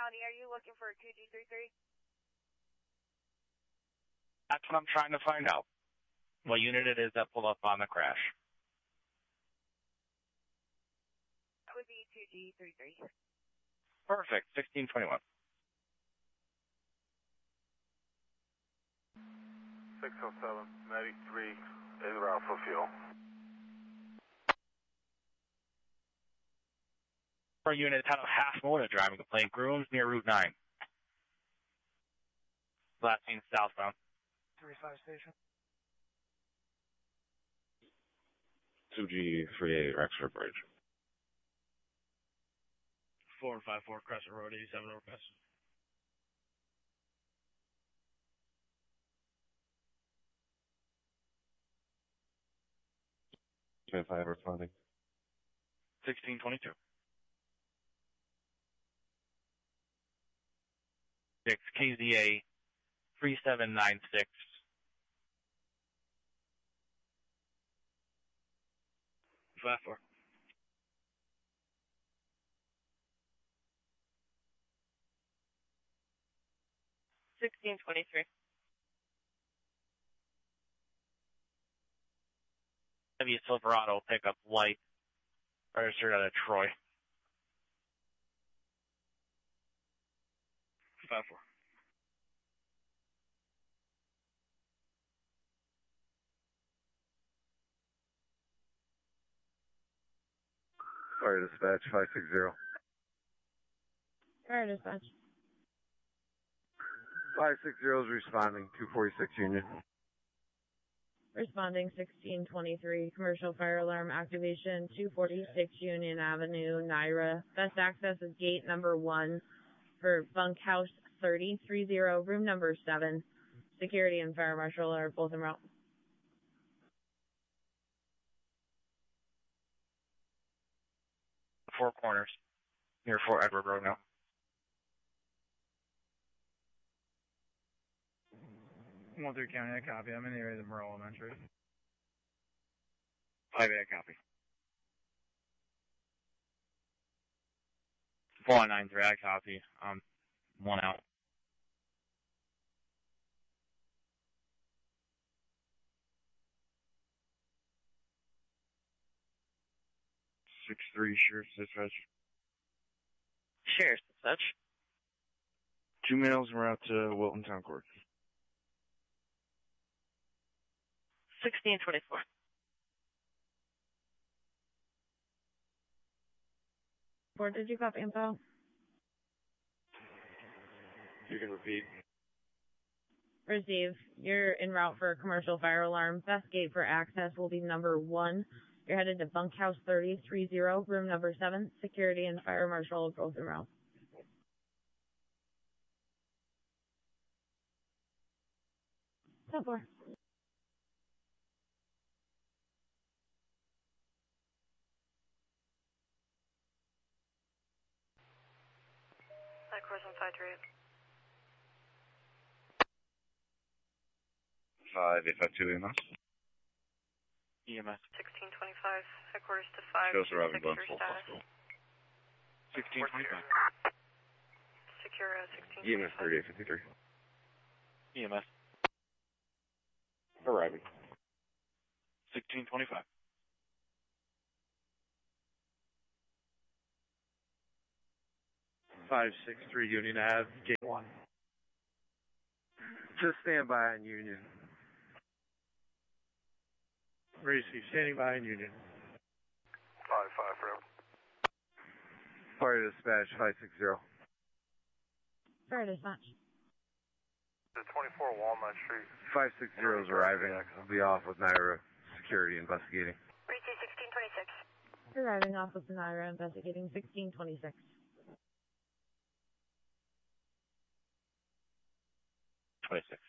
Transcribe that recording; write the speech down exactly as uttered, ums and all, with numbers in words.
County, are you looking for a two G three three? That's what I'm trying to find out. What unit it is that pulled up on the crash. That would be two G three three. Perfect. sixteen twenty-one. six oh seven, ninety-three, en route for fuel. For unit ten of half motor driving a plane, Grooms near Route nine. Last seen southbound. three five station. two G three eight, Rexford Bridge. four five four Crescent Road, eighty-seven Overpass. twenty-five responding. sixteen twenty-two. six K Z A three seven nine six. five four. sixteen twenty-three. Chevy Silverado pickup white, registered out of Troy. five four. Fire dispatch, five six zero. Fire dispatch. five six zero is responding, two forty-six Union. Responding sixteen twenty-three, commercial fire alarm activation, two forty-six Union Avenue, Naira. Best access is gate number one for bunkhouse thirty thirty, room number seven. Security and fire marshal are both en route. Four Corners, near Fort Edward Road now. one three County, I copy. I'm in the area of Merle Elementary. five eight, copy. four nine three, I copy. Um, one out. six three, Sheriff's Dispatch. Sheriff's Dispatch. Two males en route to Wilton Town Court. sixteen twenty-four. Where did you copy info? You can repeat. Receive. You're en route for a commercial fire alarm. Best gate for access will be number one. You're headed to bunkhouse thirty thirty, room number seven. Security and fire marshal are both en route. ten four. That Crescent five three eight. five eight five two E M S. E M S. sixteen twenty-five, headquarters to five. Shows arriving Secure Bucks, full status. possible. sixteen twenty-five. Secure uh, sixteen E M S twenty-five. thirty-eight fifty-three. E M S. Arriving. sixteen twenty-five. five six three Union Ave, gate one. Just stand by on Union. Receive, standing by in Union. five five zero. Fire dispatch, five six zero. Fire dispatch. The twenty-four Walnut Street. five six zero is arriving. I'll be off with Naira Security investigating. Receive sixteen twenty-six. Arriving off of Naira investigating sixteen twenty-six. twenty-six.